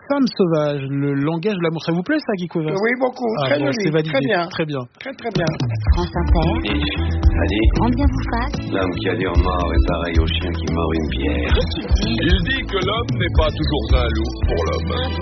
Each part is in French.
femme sauvage, le langage de l'amour. Ça vous plaît ça, Guy Covas? Oui, beaucoup. Très joli. C'est validé. Très bien. Très bien. Très très bien. France Inter. Allez, Grand bien vous fasse. l'homme qui a l'air mort est pareil au chien qui mord une pierre. Il dit que l'homme n'est pas toujours un loup pour l'homme.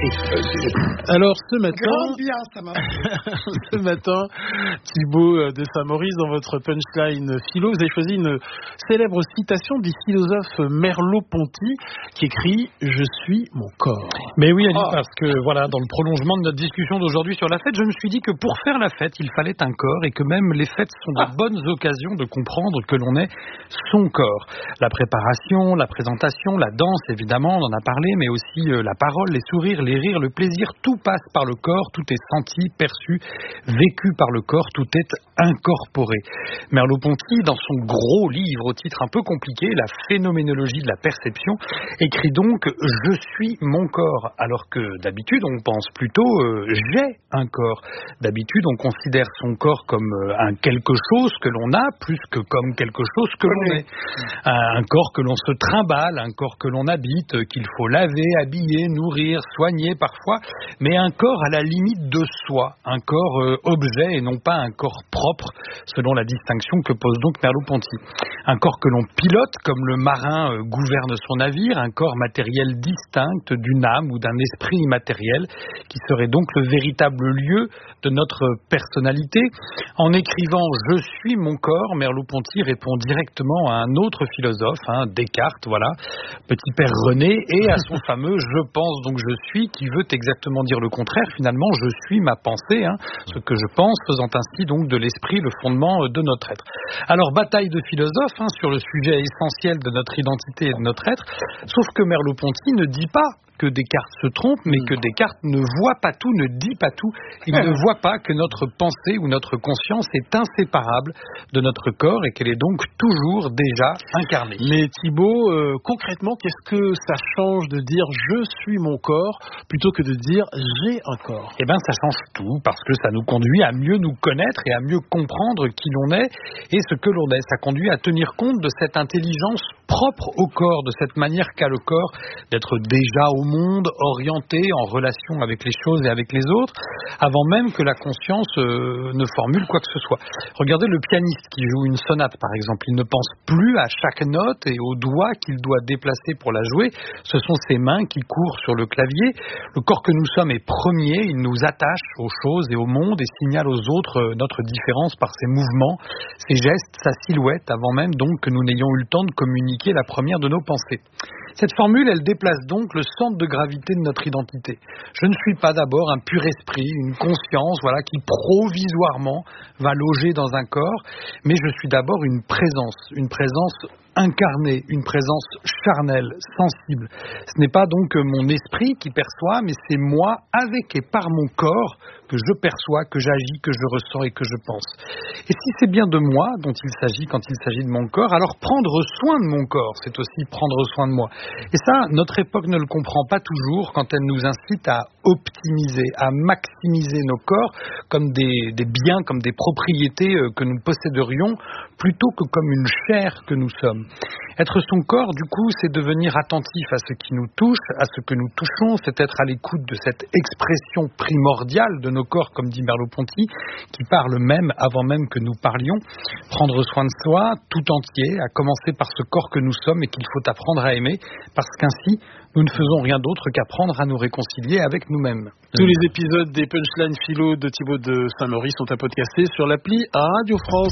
Alors ce matin, Grand bien, ça m'a fait. ce matin, Thibaut de Saint-Maurice, dans votre punchline philo, vous avez choisi une célèbre citation du philosophe Merleau-Ponty qui écrit « Je suis mon corps ». Mais oui, Ali, parce que voilà, dans le prolongement de notre discussion d'aujourd'hui sur la fête, je me suis dit que pour faire la fête, il fallait un corps et que même les fêtes sont de bonnes occasions de comprendre que l'on est son corps. La préparation, la présentation, la danse, évidemment, on en a parlé, mais aussi la parole, les sourires, les rires, le plaisir, tout passe par le corps, tout est senti, perçu, vécu par le corps, tout est incorporé. Merleau-Ponty, dans son gros livre au titre un peu compliqué, La phénoménologie de la perception, écrit donc « Je suis mon corps », alors que d'habitude on pense plutôt « j'ai un corps ». D'habitude on considère son corps comme un quelque chose que l'on a, plus que comme quelque chose que l'on est. Un corps que l'on se trimballe, un corps que l'on habite, qu'il faut laver, habiller, nourrir, soigner parfois, mais un corps à la limite de soi, un corps objet et non pas un corps propre, selon la distinction que pose donc Merleau-Ponty. Un corps que l'on pilote, comme le marin gouverne son navire, un corps matériel distinct d'une âme ou d'un esprit immatériel, qui serait donc le véritable lieu de notre personnalité. En écrivant « Je suis mon corps », Merleau-Ponty répond directement à un autre philosophe, Descartes, voilà, petit père René, et à son fameux « Je pense donc je suis », qui veut exactement dire le contraire. Finalement, je suis ma pensée, ce que je pense, faisant ainsi donc de l'esprit le fondement de notre être. Alors, bataille de philosophes sur le sujet essentiel de notre identité et de notre être, sauf que Merleau-Ponty ne dit pas que Descartes se trompe, mais que Descartes ne voit pas tout, ne dit pas tout. Il ne voit pas que notre pensée ou notre conscience est inséparable de notre corps et qu'elle est donc toujours déjà incarnée. Mais Thibaut, concrètement, qu'est-ce que ça change de dire « je suis mon corps » plutôt que de dire « j'ai un corps » ? Eh bien, ça change tout, parce que ça nous conduit à mieux nous connaître et à mieux comprendre qui l'on est et ce que l'on est. Ça conduit à tenir compte de cette intelligence propre au corps, de cette manière qu'a le corps d'être déjà au monde, orienté en relation avec les choses et avec les autres, avant même que la conscience ne formule quoi que ce soit. Regardez le pianiste qui joue une sonate, par exemple. Il ne pense plus à chaque note et aux doigts qu'il doit déplacer pour la jouer. Ce sont ses mains qui courent sur le clavier. Le corps que nous sommes est premier. Il nous attache aux choses et au monde et signale aux autres notre différence par ses mouvements, ses gestes, sa silhouette, avant même donc que nous n'ayons eu le temps de communiquer la première de nos pensées. Cette formule, elle déplace donc le centre de gravité de notre identité. Je ne suis pas d'abord un pur esprit, une conscience, qui provisoirement va loger dans un corps, mais je suis d'abord une présence incarnée, une présence charnelle, sensible. Ce n'est pas donc mon esprit qui perçoit, mais c'est moi, avec et par mon corps, que je perçois, que j'agis, que je ressens et que je pense. Et si c'est bien de moi dont il s'agit quand il s'agit de mon corps, alors prendre soin de mon corps, c'est aussi prendre soin de moi. Et ça, notre époque ne le comprend pas toujours quand elle nous incite à optimiser, à maximiser nos corps comme des biens, comme des propriétés que nous posséderions, plutôt que comme une chair que nous sommes. Être son corps, du coup, c'est devenir attentif à ce qui nous touche, à ce que nous touchons, c'est être à l'écoute de cette expression primordiale de nos corps, comme dit Merleau-Ponty, qui parle même avant même que nous parlions. Prendre soin de soi, tout entier, à commencer par ce corps que nous sommes et qu'il faut apprendre à aimer, parce qu'ainsi, nous ne faisons rien d'autre qu'apprendre à nous réconcilier avec nous-mêmes. Tous les épisodes des punchlines philo de Thibaut de Saint-Maurice sont à podcaster sur l'appli Radio France.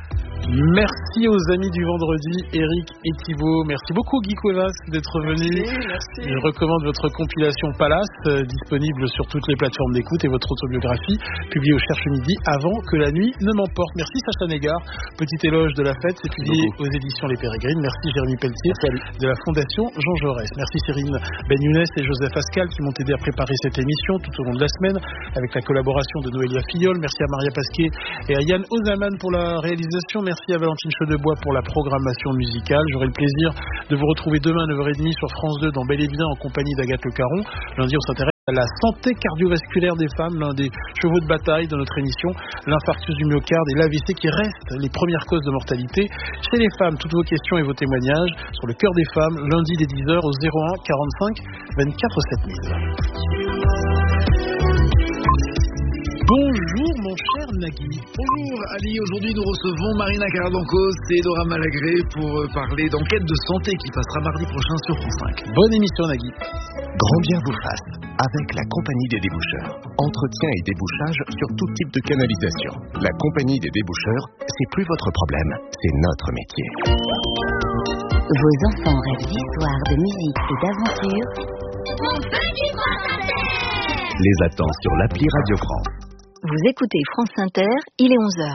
Merci aux amis du vendredi, Eric et Thibaut. Merci beaucoup Guy Covas d'être venu. Merci. Je recommande votre compilation Palace, disponible sur toutes les plateformes d'écoute, et votre autobiographie, publiée au Cherche Midi, Avant que la nuit ne m'emporte. Merci Sacha Négard, petit éloge de la fête, c'est publié aux éditions Les Pérégrines. Merci Jérémy Pelletier de la Fondation Jean Jaurès. Merci Cyrine Ben-Younes et Joseph Ascal qui m'ont aidé à préparer cette émission tout au long de la semaine, avec la collaboration de Noélia Fillol. Merci à Maria Pasquet et à Yann Ozaman pour la réalisation. Merci à Valentine Chaudebois pour la programmation musicale. J'aurai le plaisir de vous retrouver demain à 9h30 sur France 2 dans Bel et Bien en compagnie d'Agathe Le Caron. Lundi, on s'intéresse La santé cardiovasculaire des femmes, l'un des chevaux de bataille de notre émission, l'infarctus du myocarde et l'AVC qui restent les premières causes de mortalité chez les femmes. Toutes vos questions et vos témoignages sur le cœur des femmes, lundi dès 10h au 01 45 24 7000. Bonjour mon cher Nagui. Bonjour Ali, aujourd'hui nous recevons Marina Carabancos et Dora Malagré pour parler d'enquête de santé qui passera mardi prochain sur France 5. Bonne émission Nagui. Grand bien vous fasse, avec la Compagnie des déboucheurs. Entretien et débouchage sur tout type de canalisation. La Compagnie des déboucheurs, c'est plus votre problème, c'est notre métier. Vos enfants rêvent d'histoire, de musique et d'aventure. Mon petit France Inter Les attend sur l'appli Radio France. Vous écoutez France Inter, il est 11h.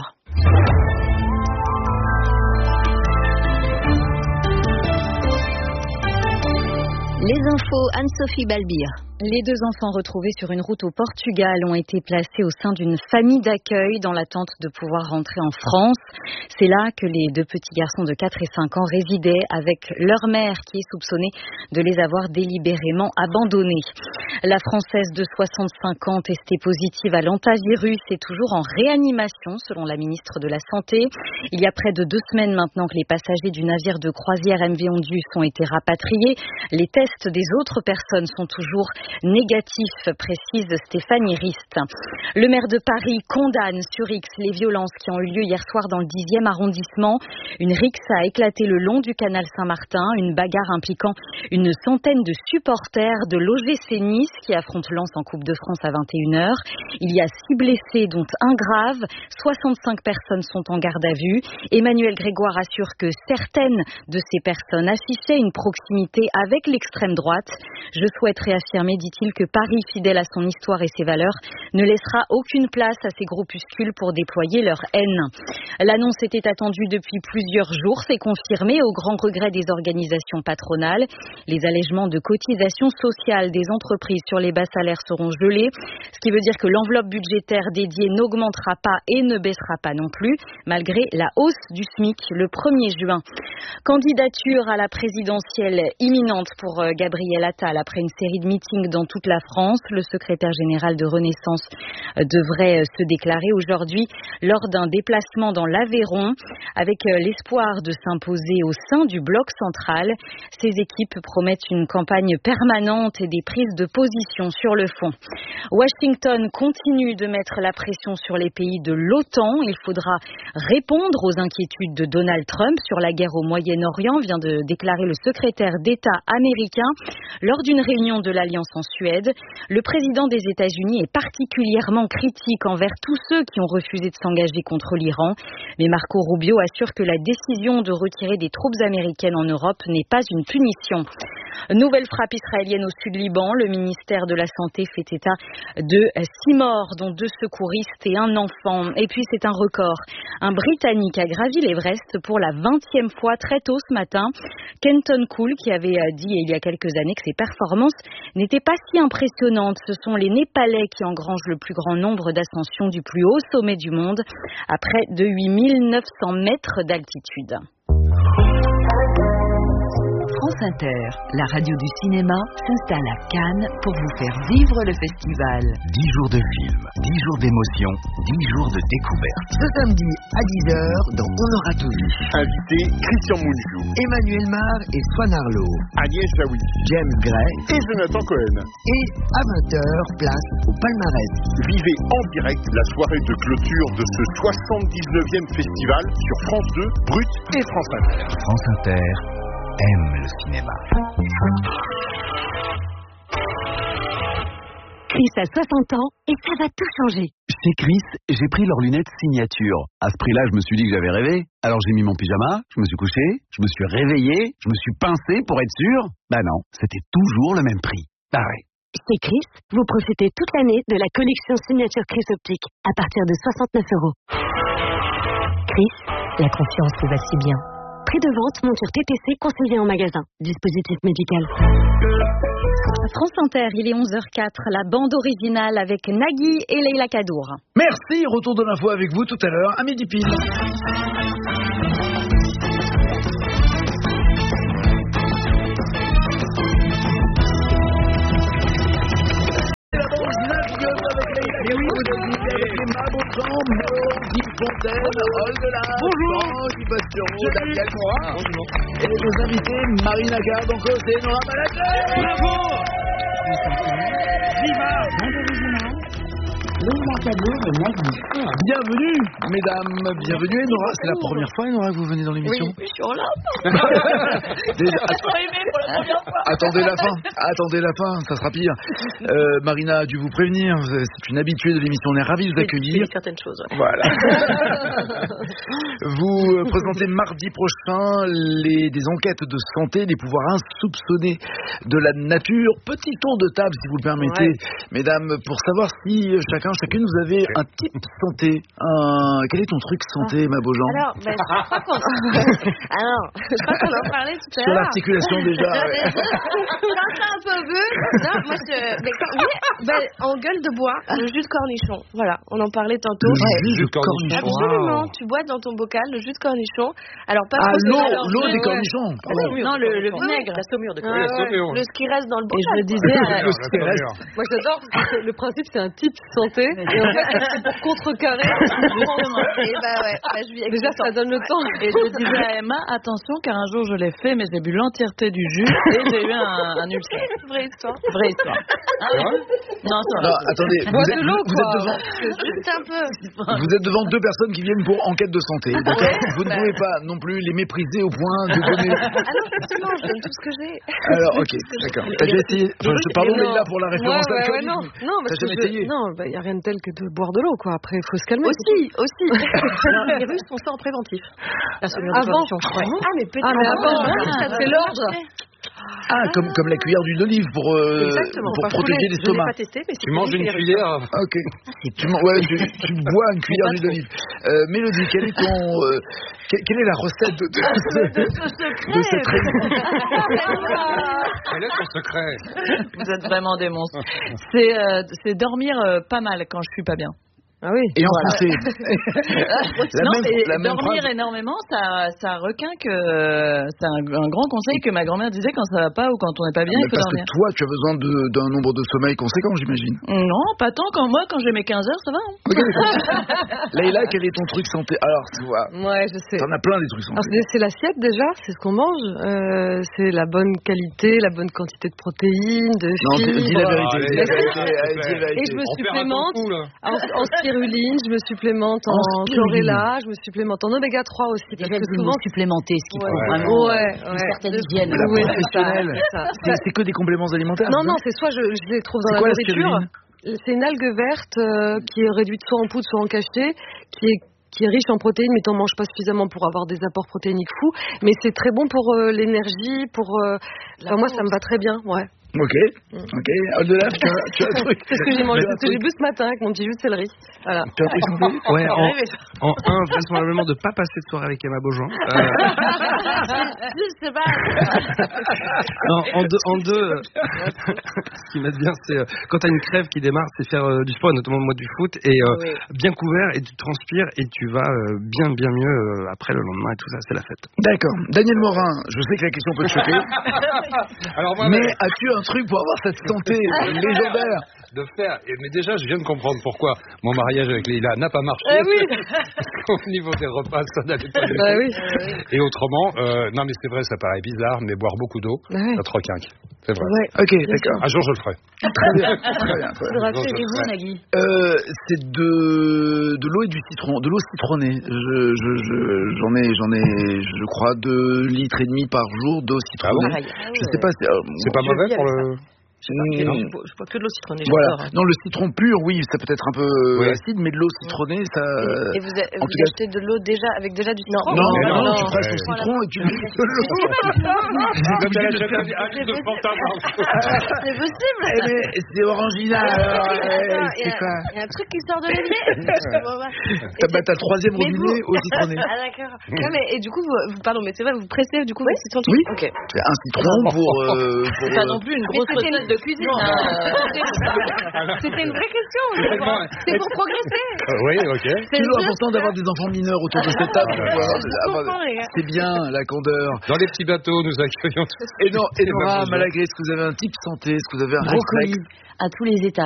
Les infos, Anne-Sophie Balbir. Les 2 enfants retrouvés sur une route au Portugal ont été placés au sein d'une famille d'accueil dans l'attente de pouvoir rentrer en France. C'est là que les 2 petits garçons de 4 et 5 ans résidaient avec leur mère qui est soupçonnée de les avoir délibérément abandonnés. La Française de 65 ans testée positive à l'antivirus est toujours en réanimation selon la ministre de la Santé. Il y a près de 2 semaines maintenant que les passagers du navire de croisière MV Ondus ont été rapatriés. Les tests des autres personnes sont toujours négatifs, précise Stéphanie Rist. Le maire de Paris condamne sur X les violences qui ont eu lieu hier soir dans le 10e arrondissement. Une rixe a éclaté le long du canal Saint-Martin, une bagarre impliquant une centaine de supporters de l'OGC Nice qui affrontent Lens en Coupe de France à 21h. Il y a 6 blessés dont un grave, 65 personnes sont en garde à vue. Emmanuel Grégoire assure que certaines de ces personnes affichaient une proximité avec l'extrême droite. Je souhaite réaffirmer, dit-il, que Paris, fidèle à son histoire et ses valeurs, ne laissera aucune place à ces groupuscules pour déployer leur haine. L'annonce était attendue depuis plusieurs jours, c'est confirmé au grand regret des organisations patronales. Les allègements de cotisations sociales des entreprises sur les bas salaires seront gelés, ce qui veut dire que l'enveloppe budgétaire dédiée n'augmentera pas et ne baissera pas non plus, malgré la hausse du SMIC le 1er juin. Candidature à la présidentielle imminente pour Gabriel Attal après une série de meetings dans toute la France. Le secrétaire général de Renaissance devrait se déclarer aujourd'hui lors d'un déplacement dans l'Aveyron avec l'espoir de s'imposer au sein du bloc central. Ces équipes promettent une campagne permanente et des prises de position sur le fond. Washington continue de mettre la pression sur les pays de l'OTAN. Il faudra répondre aux inquiétudes de Donald Trump sur la guerre au Moyen-Orient, vient de déclarer le secrétaire d'État américain lors d'une réunion de l'Alliance en Suède. Le président des États-Unis est particulièrement critique envers tous ceux qui ont refusé de s'engager contre l'Iran. Mais Marco Rubio assure que la décision de retirer des troupes américaines en Europe n'est pas une punition. Nouvelle frappe israélienne au sud-Liban. Le ministère de la Santé fait état de 6 morts, dont 2 secouristes et un enfant. Et puis c'est un record. Un Britannique a gravi l'Everest pour la 20e fois très tôt ce matin. Kenton Cool, qui avait dit il y a quelques années que ses performances n'étaient pas si impressionnantes. Ce sont les Népalais qui engrangent le plus grand nombre d'ascensions du plus haut sommet du monde, à près de 8900 mètres d'altitude. France Inter, la radio du cinéma, s'installe à Cannes pour vous faire vivre le festival. 10 jours de film, 10 jours d'émotion, 10 jours de découverte. Ce samedi à 10h dans On aura tout vu. Invité Christian Mounjou, Emmanuel Mar et Swan Arlo, Agnès Jaoui, James Gray et Jonathan Cohen. et à 20h, place au palmarès. Vivez en direct la soirée de clôture de ce 79e festival sur France 2, Brut et France Inter. France Inter aime le cinéma. Chris a 60 ans et ça va tout changer. Chez Chris, j'ai pris leurs lunettes signature. À ce prix-là, je me suis dit que j'avais rêvé. Alors j'ai mis mon pyjama, je me suis couché, je me suis réveillé, je me suis pincé pour être sûr. Bah non, c'était toujours le même prix. Bah ouais. Chez Chris, vous profitez toute l'année de la collection signature Chris Optique à partir de 69 €. Chris, la confiance vous va si bien. Prix de vente, monture TTC conseillé en magasin. Dispositif médical. France Inter, il est 11h04, la bande originale avec Nagui et Leila Kadour. Merci, retour de l'info avec vous tout à l'heure à midi pile. Fontaine, Oldelaf, Franck Bastiro, Daniel Morin. Et nos invités, Marina Caradoncos et Nora Malagré. Bravo. Bienvenue, mesdames, bienvenue. Et Nora, c'est la première fois, Nora, que vous venez dans l'émission? Oui, je suis en là. Attendez la fin, ça sera pire. Marina a dû vous prévenir, c'est une habituée de l'émission, on est ravis de vous accueillir. Oui, certaines choses. Ouais. Voilà. Vous présentez mardi prochain des enquêtes de santé, des pouvoirs insoupçonnés de la nature. Petit tour de table, si vous le permettez, mesdames, pour savoir si chacune, vous avez un type santé. Quel est ton truc santé, ma Beaujean? Alors, je crois qu'on en parlait tout à l'heure. Sur l'articulation déjà. Un peu vu. Non, moi, en gueule de bois, le jus de cornichon. Voilà, on en parlait tantôt. Le jus de cornichon. Absolument. Tu bois dans ton bocal le jus de cornichon. Alors, pas l'eau des cornichons. Non, le vinaigre. La saumure de cornichon. Le ce qui reste dans le bocal. Et je me disais, moi j'adore, parce que le principe c'est un type santé, et en fait c'est pour contrecarrer. Déjà ça donne le temps. Et je disais à Emma, attention car un jour je l'ai fait, mais j'ai bu l'entièreté du jus et j'ai eu un ulcère. Vraie histoire. Non, attendez, vous êtes devant. Juste un peu. Vous êtes devant deux personnes qui viennent pour enquête de santé. Vous ne pouvez pas non plus les mépriser au point de donner. Ah non, forcément, je donne tout ce que j'ai. Alors, ok, d'accord. T'as déjà essayé? Pardon, Leïla, pour la référence alcoolique. Non, parce que il n'y a rien de tel que de boire de l'eau, quoi. Après, il faut se calmer. Aussi. Les Russes font ça en préventif. Avant. Mais peut-être. C'est l'ordre. Comme la cuillère d'huile d'olive pour protéger l'estomac. Tu manges une cuillère. Ok. Tu bois une cuillère d'huile d'olive. Mélodie, quelle est la recette de cette réunion? Quel est ton secret? Vous êtes vraiment des monstres. C'est dormir pas mal quand je suis pas bien. Ah oui. Et en français. Dormir énormément, ça requinque. C'est un grand conseil que ma grand-mère disait quand ça va pas ou quand on n'est pas bien, il faut dormir. Parce que toi, tu as besoin d'un nombre de sommeil conséquent, j'imagine. Non, pas tant. Quand j'ai mes 15 heures, ça va. Leïla, quel est ton truc santé? Alors, tu vois. Ouais, je sais. T'en as plein des trucs santé. C'est l'assiette déjà, c'est ce qu'on mange. C'est la bonne qualité, la bonne quantité de protéines, de fibres. Non, dis la vérité. Et je me supplémente en spiruline, je me supplémente en chlorella, je me supplémente en oméga 3 aussi. Parce que souvent supplémenter, ce qu'il faut vraiment une certaine hygiène. C'est que des compléments alimentaires? Non, c'est soit je les trouve dans la nourriture. C'est une algue verte qui est réduite soit en poudre, soit en cachet, qui est riche en protéines, mais t'en manges pas suffisamment pour avoir des apports protéiniques fous. Mais c'est très bon pour l'énergie, moi ça me va très bien, ouais. Ok. Oldelaf, tu as un truc. C'est ce que j'ai mangé, c'est ce que j'ai bu ce matin avec mon petit jus de céleri. Voilà. Tu as un truc santé? Ouais, en vraisemblablement de pas passer de soirée avec Emma Beaujean. Je sais pas. En deux, ce qui m'aide bien, c'est quand t'as une crève qui démarre, c'est faire du sport, notamment moi du foot, et bien couvert, et tu transpires, et tu vas bien mieux après le lendemain, et tout ça, c'est la fête. D'accord. Daniel Morin, je sais que la question peut te choquer. Mais as-tu un truc pour avoir cette santé légendaire? De faire, mais déjà je viens de comprendre pourquoi mon mariage avec Leïla n'a pas marché. Au niveau des repas, ça n'allait pas. Et autrement, non mais c'est vrai, ça paraît bizarre, mais boire beaucoup d'eau, ça te requinque. C'est vrai. Ok, d'accord. Un jour je le ferai. Très bien. Faudra-t-il Nagui? C'est de l'eau et du citron, de l'eau citronnée. J'en ai, je crois, 2,5 litres par jour d'eau citronnée. Je sais pas. C'est pas mauvais pour le. Je bois que de l'eau citronnée. Voilà. Non, le citron pur, oui, ça peut être un peu acide, mais de l'eau citronnée, ça. Et vous achetez de l'eau avec déjà du citron? Non, tu presses le citron et tu mets de l'eau. C'est possible. C'est Orangina. Il y a un truc qui sort de l'évier. T'as le troisième robinet au citronné. Ah d'accord. Et du coup, pardon, mais c'est vrai, vous pressez du coup le citron? Oui. Un citron pour. C'est pas non plus une grosse recette de cuisine. C'était une vraie question. C'est pour progresser. Oui, ok. C'est toujours important d'avoir des enfants mineurs autour de cette table. C'est bien la candeur. Dans les petits bateaux, nous accueillons. Et Nora Malagré, est-ce que vous avez un type santé? Est-ce que vous avez un brocoli à tous les étages.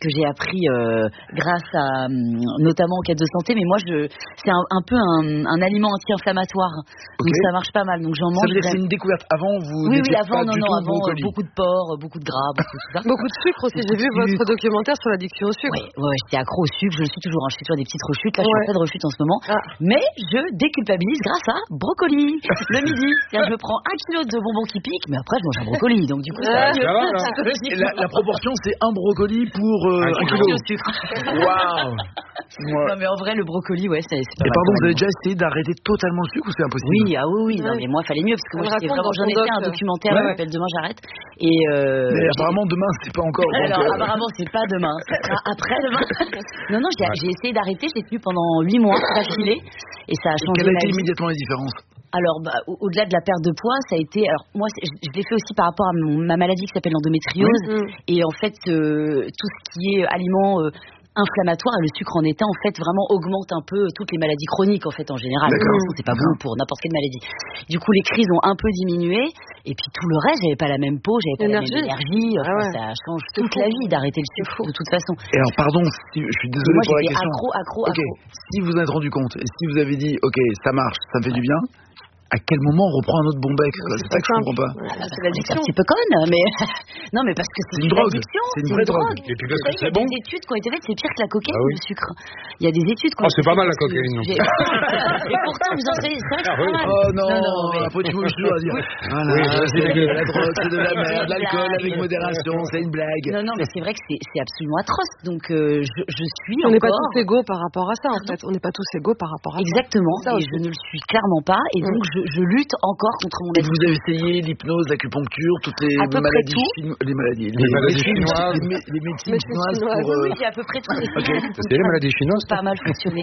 que j'ai appris grâce à notamment aux quêtes de santé, mais moi c'est un peu un aliment anti-inflammatoire, donc ça marche pas mal, donc j'en mange. Ça veut dire que c'est une découverte. Avant vous n'étiez pas du tout avant beaucoup de porc, beaucoup de gras, beaucoup de tout ça. Beaucoup de sucre aussi. J'ai vu votre documentaire sur l'addiction au sucre. Ouais, j'étais accro au sucre, je le suis toujours. Je suis sur des petites rechutes. Là, je suis en pleine rechute en ce moment. Mais je déculpabilise grâce à brocoli. Le midi, je me prends 1 kilo de bonbons qui piquent, mais après je mange un brocoli. Donc du coup, ça la proportion, c'est un brocoli pour 1 kilo de sucre. Waouh. Non mais en vrai, le brocoli, c'est pas. Et pardon, vous avez déjà essayé d'arrêter totalement le suc ou c'est impossible? Oui. Non mais moi, fallait mieux parce que moi, j'en ai fait un documentaire qui s'appelle Demain j'arrête. Mais apparemment demain, c'est pas encore. Alors apparemment, c'est pas demain. Ça sera après-demain. Non, j'ai essayé d'arrêter. J'ai tenu pendant 8 mois d'affilée et ça a changé. Quelle a été immédiatement la différence? Alors, au-delà de la perte de poids, ça a été. Alors, moi, je l'ai fait aussi par rapport à ma maladie qui s'appelle l'endométriose. Et en fait, tout ce qui est aliments inflammatoire, et le sucre en état en fait vraiment augmente un peu toutes les maladies chroniques en fait en général. C'est pas bon pour n'importe quelle maladie. Du coup les crises ont un peu diminué et puis tout le reste, j'avais pas la même peau, j'avais pas la même énergie. Ça change toute la vie d'arrêter le sucre de toute façon. Et alors pardon, je suis désolé pour la question. Accro. Si vous en êtes rendu compte et si vous avez dit ok ça marche, ça me fait du bien. À quel moment on reprend un autre Bombex? C'est ça que je comprends pas. C'est l'addiction. C'est un petit peu conne, mais non, mais parce que c'est une drogue. C'est une vraie drogue. Et puis parce que c'est bon. Il y a des études qui ont été faites, c'est pire que la cocaïne, le sucre. Il y a des études qui ont été faites. C'est pas mal la cocaïne. Et pourtant vous en savez, c'est vrai que c'est pas mal. Oh non, après tu m'as toujours à dire. La drogue, c'est de la merde, l'alcool avec modération, c'est une blague. Non, mais c'est vrai que c'est absolument atroce. Donc je suis. On n'est pas tous égaux par rapport à ça, en fait. On n'est pas tous égaux par rapport à ça. Exactement. Et je ne le suis clairement pas. Et donc je lutte encore contre mon addiction. Vous avez essayé l'hypnose, l'acupuncture, toutes les maladies chinoises, les médecines chinoises pour. Oui, c'est à peu près tout. C'est les maladies chinoises. Pas mal fonctionné.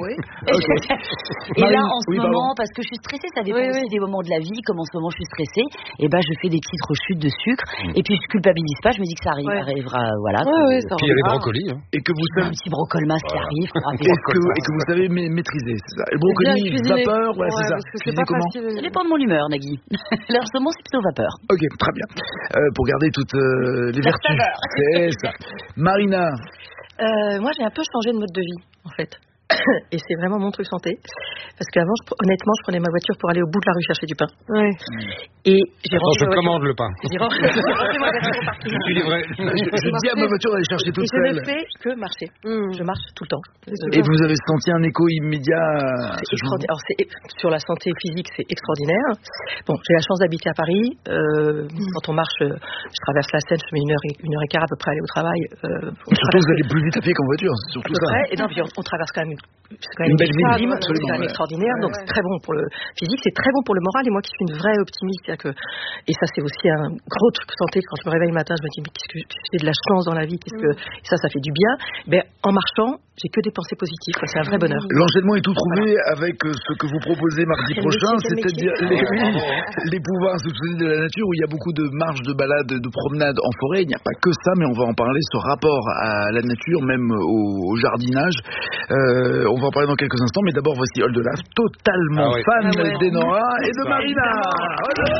Et là, en ce moment, parce que je suis stressée, ça dépend aussi des moments de la vie. Comme en ce moment, je suis stressée, et je fais des petites rechutes de sucre. Et puis je culpabilise pas. Je me dis que ça arrivera, voilà. Puis il y a les brocolis. Et que vous savez un petit brocolmas qui arrive. Et que vous savez maîtriser, c'est ça. Le brocoli vapeur, c'est ça. Cuisiner comment? Ça dépend de mon humeur, Nagui. Là, en ce moment, c'est plutôt vapeur. Ok, très bien. Pour garder toutes les vertus. C'est ça. Marina. Moi, j'ai un peu changé de mode de vie, en fait. Et c'est vraiment mon truc santé. Parce qu'avant, honnêtement, je prenais ma voiture pour aller au bout de la rue chercher du pain. Et j'ai rangé ma voiture. Je commande le pain. J'ai rangé ma voiture au parking. Je dis à ma voiture d'aller chercher toute seule. Et je ne fais que marcher. Je marche tout le temps. Et vous avez senti un écho immédiat Alors, sur la santé physique, c'est extraordinaire. Bon, j'ai la chance d'habiter à Paris. Quand on marche, je traverse la Seine, je mets 1h15 à peu près à aller au travail. Surtout, vous allez plus vite à pied qu'en voiture. C'est surtout ça. Et non, puis on traverse quand même une belle ville, c'est quand même extraordinaire, donc c'est très bon pour le physique, c'est très bon pour le moral, et moi qui suis une vraie optimiste, et ça c'est aussi un gros truc santé, quand je me réveille le matin, je me dis mais qu'est-ce que j'ai de la chance dans la vie, et ça fait du bien, en marchant, j'ai que des pensées positives, c'est un vrai bonheur. L'enchaînement est tout trouvé avec ce que vous proposez mardi prochain, c'est-à-dire les pouvoirs soupçonnés de la nature, où il y a beaucoup de marches, de balades, de promenades en forêt, il n'y a pas que ça, mais on va en parler, ce rapport à la nature, même au jardinage. On va en parler dans quelques instants, mais d'abord voici Oldelaf, totalement fan d'Enora et de Marina.